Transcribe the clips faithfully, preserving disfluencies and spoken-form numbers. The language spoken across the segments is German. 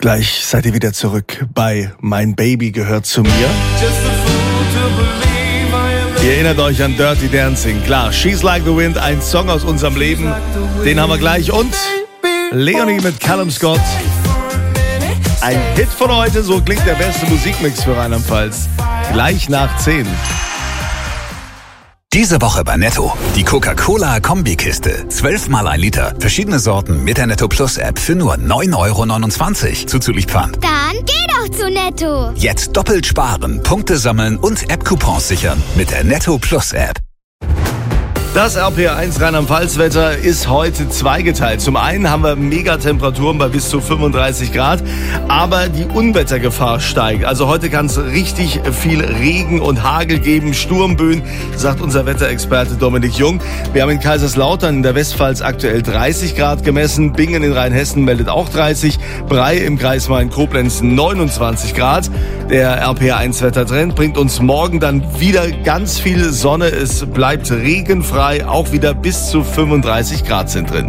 Gleich seid ihr wieder zurück bei Mein Baby gehört zu mir. Ihr erinnert euch an Dirty Dancing. Klar, She's Like the Wind, ein Song aus unserem Leben. Den haben wir gleich. Und Leonie mit Callum Scott. Ein Hit von heute, so klingt der beste Musikmix für Rheinland-Pfalz. Gleich nach zehn. Diese Woche bei Netto. Die Coca-Cola-Kombikiste. Zwölfmal ein Liter. Verschiedene Sorten mit der Netto Plus App für nur neun Euro neunundzwanzig. Zuzüglich Pfand. Dann geh doch zu Netto. Jetzt doppelt sparen, Punkte sammeln und App-Coupons sichern mit der Netto Plus App. Das R P R eins Rheinland-Pfalz-Wetter ist heute zweigeteilt. Zum einen haben wir Megatemperaturen bei bis zu fünfunddreißig Grad, aber die Unwettergefahr steigt. Also heute kann es richtig viel Regen und Hagel geben, Sturmböen, sagt unser Wetterexperte Dominik Jung. Wir haben in Kaiserslautern in der Westpfalz aktuell dreißig Grad gemessen, Bingen in Rheinhessen meldet auch dreißig, Brei im Kreis Main-Koblenz neunundzwanzig Grad. Der R P R eins Wettertrend bringt uns morgen dann wieder ganz viel Sonne. Es bleibt regenfrei. Auch wieder bis zu fünfunddreißig Grad sind drin.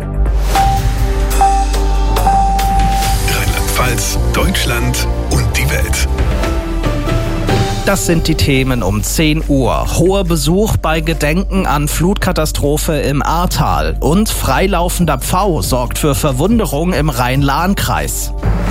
Rheinland-Pfalz, Deutschland und die Welt. Das sind die Themen um zehn Uhr. Hoher Besuch bei Gedenken an Flutkatastrophe im Ahrtal. Und freilaufender Pfau sorgt für Verwunderung im Rhein-Lahn-Kreis.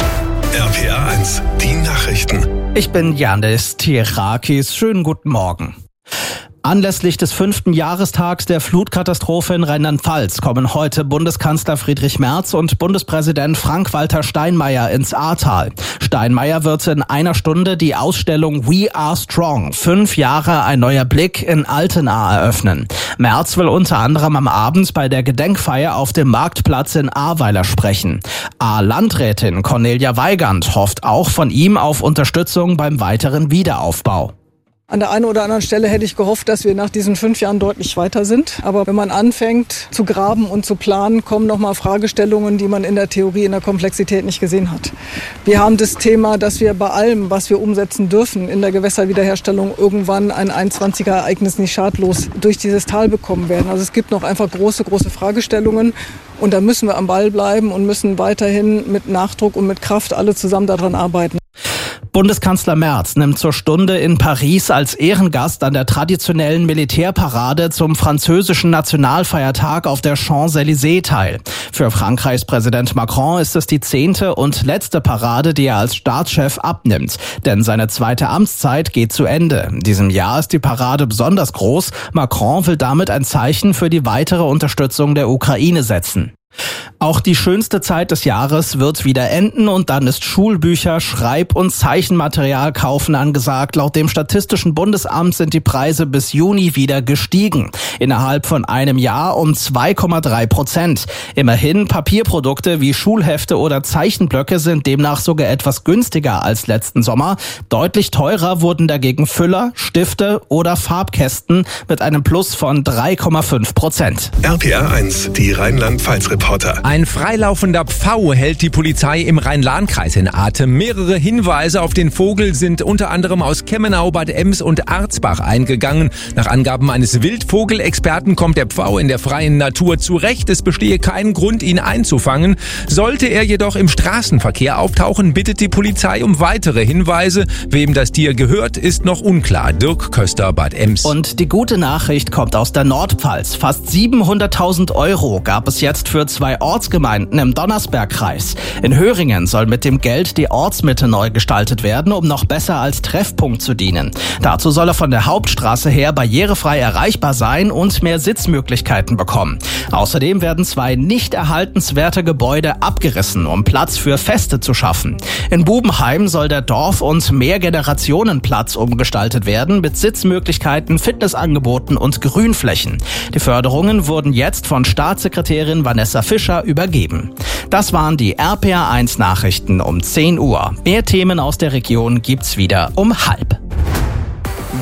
R P R eins, die Nachrichten. Ich bin Yannis Tirakis. Schönen guten Morgen. Anlässlich des fünften Jahrestags der Flutkatastrophe in Rheinland-Pfalz kommen heute Bundeskanzler Friedrich Merz und Bundespräsident Frank-Walter Steinmeier ins Ahrtal. Steinmeier wird in einer Stunde die Ausstellung We Are Strong, fünf Jahre ein neuer Blick in Altena eröffnen. Merz will unter anderem am Abend bei der Gedenkfeier auf dem Marktplatz in Ahrweiler sprechen. A-Landrätin Cornelia Weigand hofft auch von ihm auf Unterstützung beim weiteren Wiederaufbau. An der einen oder anderen Stelle hätte ich gehofft, dass wir nach diesen fünf Jahren deutlich weiter sind. Aber wenn man anfängt zu graben und zu planen, kommen nochmal Fragestellungen, die man in der Theorie in der Komplexität nicht gesehen hat. Wir haben das Thema, dass wir bei allem, was wir umsetzen dürfen, in der Gewässerwiederherstellung irgendwann ein einundzwanziger Ereignis nicht schadlos durch dieses Tal bekommen werden. Also es gibt noch einfach große, große Fragestellungen. Und da müssen wir am Ball bleiben und müssen weiterhin mit Nachdruck und mit Kraft alle zusammen daran arbeiten. Bundeskanzler Merz nimmt zur Stunde in Paris als Ehrengast an der traditionellen Militärparade zum französischen Nationalfeiertag auf der Champs-Élysées teil. Für Frankreichs Präsident Macron ist es die zehnte und letzte Parade, die er als Staatschef abnimmt. Denn seine zweite Amtszeit geht zu Ende. In diesem Jahr ist die Parade besonders groß. Macron will damit ein Zeichen für die weitere Unterstützung der Ukraine setzen. Auch die schönste Zeit des Jahres wird wieder enden und dann ist Schulbücher, Schreib- und Zeichenmaterial kaufen angesagt. Laut dem Statistischen Bundesamt sind die Preise bis Juni wieder gestiegen. Innerhalb von einem Jahr um zwei Komma drei Prozent. Immerhin Papierprodukte wie Schulhefte oder Zeichenblöcke sind demnach sogar etwas günstiger als letzten Sommer. Deutlich teurer wurden dagegen Füller, Stifte oder Farbkästen mit einem Plus von drei Komma fünf Prozent. R P R eins, die Rheinland-Pfalz-Reporter. Ein freilaufender Pfau hält die Polizei im Rhein-Lahn-Kreis in Atem. Mehrere Hinweise auf den Vogel sind unter anderem aus Kemmenau, Bad Ems und Arzbach eingegangen. Nach Angaben eines Wildvogelexperten kommt der Pfau in der freien Natur zurecht. Es bestehe kein Grund, ihn einzufangen. Sollte er jedoch im Straßenverkehr auftauchen, bittet die Polizei um weitere Hinweise. Wem das Tier gehört, ist noch unklar. Dirk Köster, Bad Ems. Und die gute Nachricht kommt aus der Nordpfalz. Fast siebenhunderttausend Euro gab es jetzt für zwei Ortsgemeinden im Donnersbergkreis. In Höringen soll mit dem Geld die Ortsmitte neu gestaltet werden, um noch besser als Treffpunkt zu dienen. Dazu soll er von der Hauptstraße her barrierefrei erreichbar sein und mehr Sitzmöglichkeiten bekommen. Außerdem werden zwei nicht erhaltenswerte Gebäude abgerissen, um Platz für Feste zu schaffen. In Bubenheim soll der Dorf- und Mehrgenerationenplatz umgestaltet werden mit Sitzmöglichkeiten, Fitnessangeboten und Grünflächen. Die Förderungen wurden jetzt von Staatssekretärin Vanessa Fischer übergeben. Das waren die R P R eins Nachrichten um zehn Uhr. Mehr Themen aus der Region gibt's wieder um halb.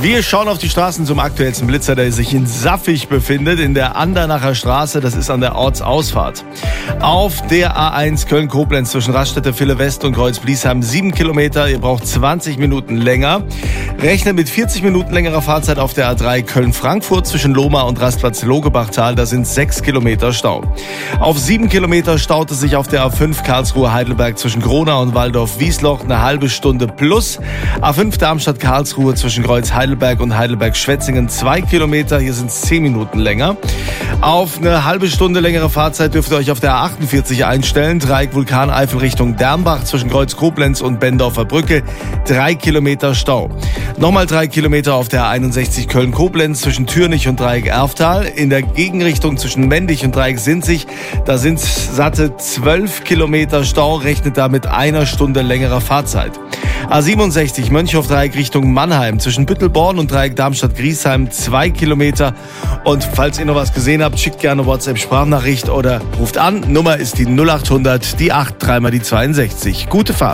Wir schauen auf die Straßen zum aktuellsten Blitzer, der sich in Saffig befindet, in der Andernacher Straße. Das ist an der Ortsausfahrt. Auf der A eins Köln-Koblenz zwischen Raststätte Ville West und Kreuz-Bliesheim sieben Kilometer. Ihr braucht zwanzig Minuten länger. Rechnet mit vierzig Minuten längerer Fahrzeit auf der A drei Köln-Frankfurt zwischen Lohmar und Rastplatz Logebachtal. Da sind sechs Kilometer Stau. Auf sieben Kilometer staut es sich auf der A fünf Karlsruhe-Heidelberg zwischen Gronau und Waldorf-Wiesloch eine halbe Stunde plus. A fünf Darmstadt-Karlsruhe zwischen Kreuz-Heidelberg und Heidelberg-Schwetzingen zwei Kilometer. Hier sind es zehn Minuten länger. Auf eine halbe Stunde längere Fahrzeit dürft ihr euch auf der A achtundvierzig einstellen. Dreieck Vulkaneifel Richtung Dernbach zwischen Kreuz Koblenz und Bendorfer Brücke. Drei Kilometer Stau. Nochmal drei Kilometer auf der A einundsechzig Köln-Koblenz zwischen Türnich und Dreieck Erftal. In der Gegenrichtung zwischen Mendig und Dreieck Sinzig. Da sind satte zwölf Kilometer Stau. Rechnet da mit einer Stunde längerer Fahrzeit. A siebenundsechzig Mönchhof-Dreieck Richtung Mannheim zwischen Büttelborn und Dreieck Darmstadt-Griesheim zwei Kilometer. Und falls ihr noch was gesehen habt, schickt gerne WhatsApp-Sprachnachricht oder ruft an. Nummer ist die null acht hundert, die acht, dreimal die zweiundsechzig. Gute Fahrt.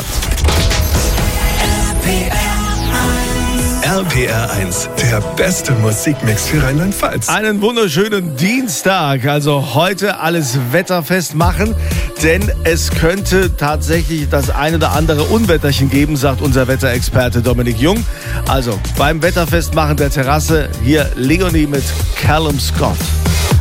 R P R eins, der beste Musikmix für Rheinland-Pfalz. Einen wunderschönen Dienstag. Also heute alles wetterfest machen, denn es könnte tatsächlich das ein oder andere Unwetterchen geben, sagt unser Wetterexperte Dominik Jung. Also beim Wetterfestmachen der Terrasse hier Leonie mit Callum Scott.